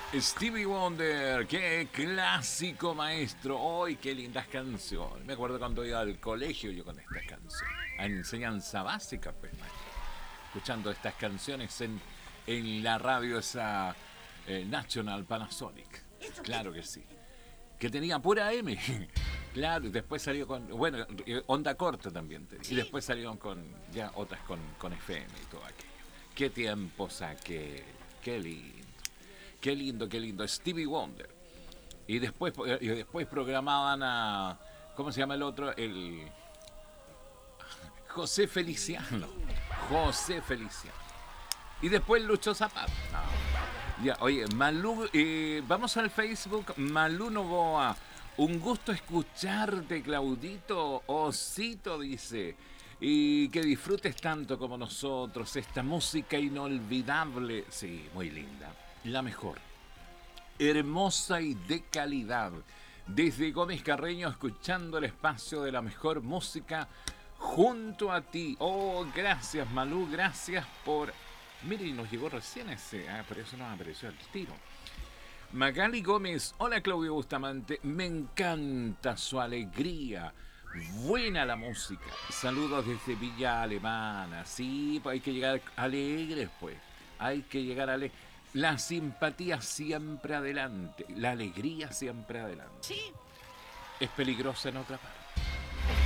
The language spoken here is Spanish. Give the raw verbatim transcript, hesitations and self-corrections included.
Stevie Wonder, qué clásico maestro. ¡Ay, qué lindas canciones! Me acuerdo cuando iba al colegio yo con estas canciones. A enseñanza básica, pues, maestro. Escuchando estas canciones en, en la radio esa eh, National Panasonic. Claro que sí. Que tenía pura M. Claro, y después salió con. Bueno, eh, onda corta también tenía. Y después salieron con ya otras con, con F M y todo aquello. Qué tiempos aquel. Qué lindo. Qué lindo, qué lindo. Stevie Wonder. Y después, y después programaban a. ¿Cómo se llama el otro? El. José Feliciano. José Feliciano. Y después Lucho Zapata. No. Ya, oye, Malú, eh, vamos al Facebook. Malú Novoa. Un gusto escucharte, Claudito. Osito dice. Y que disfrutes tanto como nosotros esta música inolvidable. Sí, muy linda. La mejor. Hermosa y de calidad. Desde Gómez Carreño, escuchando el espacio de la mejor música junto a ti. Oh, gracias, Malú. Gracias por. Miren, nos llegó recién ese. Ah, pero eso nos apareció al tiro. Magali Gómez, hola Claudio Bustamante, me encanta su alegría, buena la música, saludos desde Villa Alemana, sí, pues hay que llegar alegres pues, hay que llegar alegres, la simpatía siempre adelante, la alegría siempre adelante, Sí. es peligrosa en otra parte.